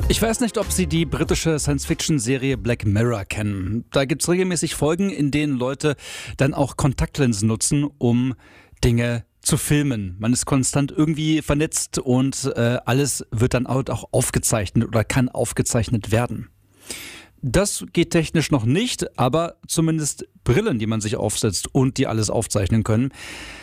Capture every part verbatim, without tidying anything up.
Ich weiß nicht, ob Sie die britische Science-Fiction-Serie Black Mirror kennen. Da gibt es regelmäßig Folgen, in denen Leute dann auch Kontaktlinsen nutzen, um Dinge zu filmen. Man ist konstant irgendwie vernetzt und äh, alles wird dann auch aufgezeichnet oder kann aufgezeichnet werden. Das geht technisch noch nicht, aber zumindest Brillen, die man sich aufsetzt und die alles aufzeichnen können,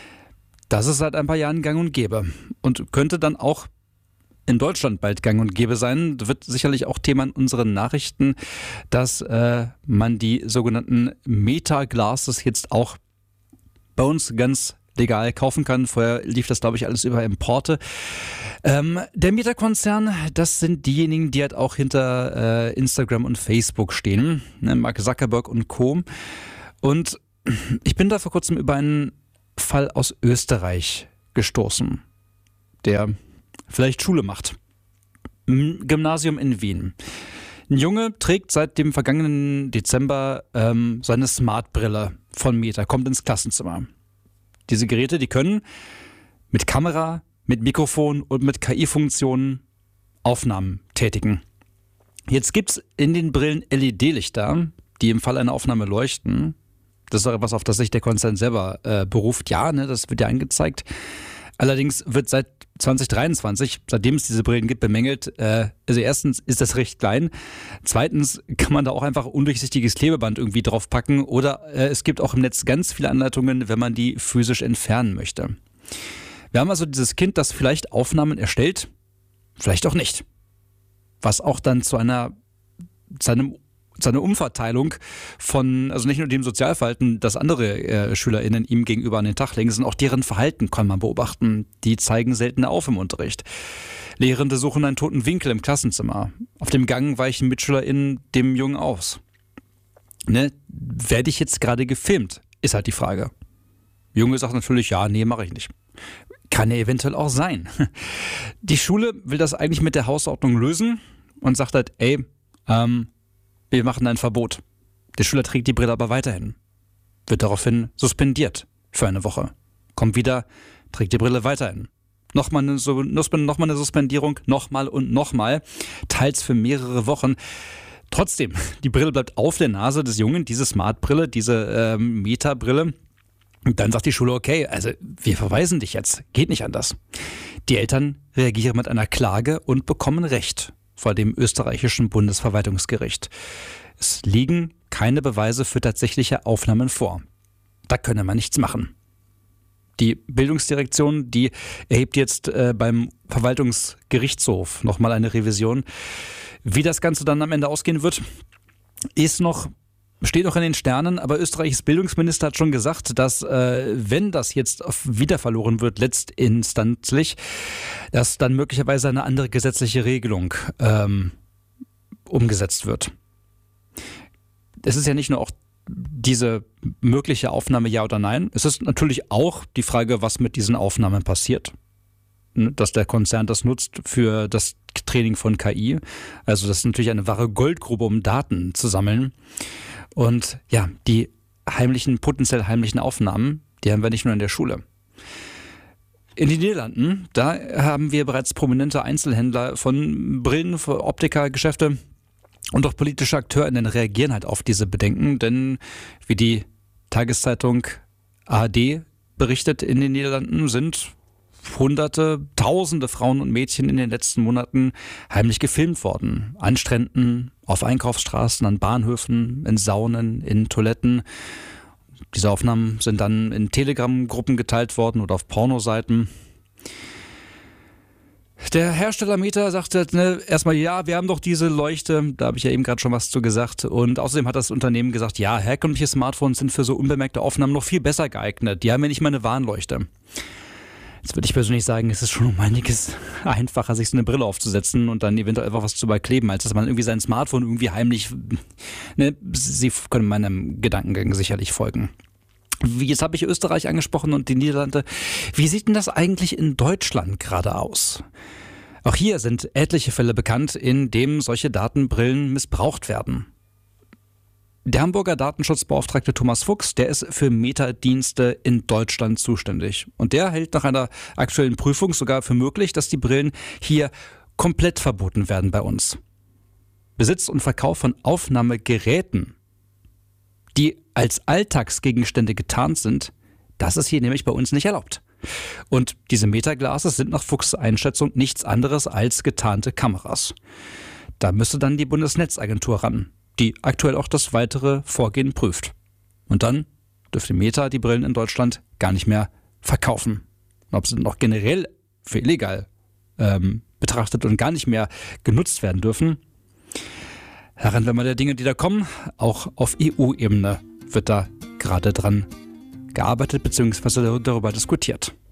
das ist seit ein paar Jahren gang und gäbe und könnte dann auch in Deutschland bald gang und gäbe sein. Das wird sicherlich auch Thema in unseren Nachrichten, dass äh, man die sogenannten Meta-Glasses jetzt auch bei uns ganz legal kaufen kann. Vorher lief das, glaube ich, alles über Importe. Ähm, der Meta-Konzern, das sind diejenigen, die halt auch hinter äh, Instagram und Facebook stehen. Ne? Mark Zuckerberg und Co. Und ich bin da vor kurzem über einen Fall aus Österreich gestoßen, der vielleicht Schule macht. Im Gymnasium in Wien. Ein Junge trägt seit dem vergangenen Dezember ähm, seine Smartbrille von Meta, kommt ins Klassenzimmer. Diese Geräte, die können mit Kamera, mit Mikrofon und mit K I-Funktionen Aufnahmen tätigen. Jetzt gibt es in den Brillen L E D-Lichter, die im Fall einer Aufnahme leuchten. Das ist auch etwas, auf das sich der Konzern selber äh, beruft. Ja, ne, das wird ja angezeigt. Allerdings wird seit zwanzig dreiundzwanzig, seitdem es diese Brillen gibt, bemängelt, äh, also erstens ist das recht klein, zweitens kann man da auch einfach undurchsichtiges Klebeband irgendwie drauf packen oder äh, es gibt auch im Netz ganz viele Anleitungen, wenn man die physisch entfernen möchte. Wir haben also dieses Kind, das vielleicht Aufnahmen erstellt, vielleicht auch nicht. Was auch dann zu einer, zu einem seine Umverteilung von, also nicht nur dem Sozialverhalten, das andere äh, SchülerInnen ihm gegenüber an den Tag legen, sondern auch deren Verhalten kann man beobachten. Die zeigen seltener auf im Unterricht. Lehrende suchen einen toten Winkel im Klassenzimmer. Auf dem Gang weichen MitschülerInnen dem Jungen aus. Ne? Werde ich jetzt gerade gefilmt? Ist halt die Frage. Junge sagt natürlich, ja, nee, mache ich nicht. Kann ja eventuell auch sein. Die Schule will das eigentlich mit der Hausordnung lösen und sagt halt, ey, ähm, wir machen ein Verbot. Der Schüler trägt die Brille aber weiterhin. Wird daraufhin suspendiert für eine Woche. Kommt wieder, trägt die Brille weiterhin. Nochmal eine, so, noch mal eine Suspendierung, nochmal und nochmal. Teils für mehrere Wochen. Trotzdem, die Brille bleibt auf der Nase des Jungen, diese Smartbrille, diese ähm, Meta-Brille. Und dann sagt die Schule, okay, also wir verweisen dich jetzt. Geht nicht anders. Die Eltern reagieren mit einer Klage und bekommen Recht vor dem österreichischen Bundesverwaltungsgericht. Es liegen keine Beweise für tatsächliche Aufnahmen vor. Da könne man nichts machen. Die Bildungsdirektion, die erhebt jetzt äh, beim Verwaltungsgerichtshof nochmal eine Revision. Wie das Ganze dann am Ende ausgehen wird, ist noch steht noch in den Sternen, aber Österreichs Bildungsminister hat schon gesagt, dass äh, wenn das jetzt wieder verloren wird, letztinstanzlich, dass dann möglicherweise eine andere gesetzliche Regelung ähm, umgesetzt wird. Es ist ja nicht nur auch diese mögliche Aufnahme ja oder nein, es ist natürlich auch die Frage, was mit diesen Aufnahmen passiert. Dass der Konzern das nutzt für das Training von K I. Also das ist natürlich eine wahre Goldgrube, um Daten zu sammeln. Und ja, die heimlichen, potenziell heimlichen Aufnahmen, die haben wir nicht nur in der Schule. In den Niederlanden, da haben wir bereits prominente Einzelhändler von Brillen, für Optikergeschäfte und auch politische AkteurInnen reagieren halt auf diese Bedenken, denn wie die Tageszeitung A R D berichtet, in den Niederlanden sind Hunderte, Tausende Frauen und Mädchen in den letzten Monaten heimlich gefilmt worden. An Stränden, auf Einkaufsstraßen, an Bahnhöfen, in Saunen, in Toiletten. Diese Aufnahmen sind dann in Telegram-Gruppen geteilt worden oder auf Pornoseiten. Der Hersteller Meta sagte ne, erstmal, ja, wir haben doch diese Leuchte, da habe ich ja eben gerade schon was zu gesagt. Und außerdem hat das Unternehmen gesagt, ja, herkömmliche Smartphones sind für so unbemerkte Aufnahmen noch viel besser geeignet. Die haben ja nicht mal eine Warnleuchte. Jetzt würde ich persönlich sagen, es ist schon um einiges einfacher, sich so eine Brille aufzusetzen und dann eventuell einfach was zu überkleben, als dass man irgendwie sein Smartphone irgendwie heimlich, ne, Sie können meinem Gedankengang sicherlich folgen. Jetzt habe ich Österreich angesprochen und die Niederlande. Wie sieht denn das eigentlich in Deutschland gerade aus? Auch hier sind etliche Fälle bekannt, in denen solche Datenbrillen missbraucht werden. Der Hamburger Datenschutzbeauftragte Thomas Fuchs, der ist für Meta-Dienste in Deutschland zuständig. Und der hält nach einer aktuellen Prüfung sogar für möglich, dass die Brillen hier komplett verboten werden bei uns. Besitz und Verkauf von Aufnahmegeräten, die als Alltagsgegenstände getarnt sind, das ist hier nämlich bei uns nicht erlaubt. Und diese Meta-Glasses sind nach Fuchs' Einschätzung nichts anderes als getarnte Kameras. Da müsste dann die Bundesnetzagentur ran, die aktuell auch das weitere Vorgehen prüft. Und dann dürfte Meta die Brillen in Deutschland gar nicht mehr verkaufen. Und ob sie noch generell für illegal ähm, betrachtet und gar nicht mehr genutzt werden dürfen, daran werden wir der Dinge, die da kommen. Auch auf E U-Ebene wird da gerade dran gearbeitet bzw. darüber diskutiert.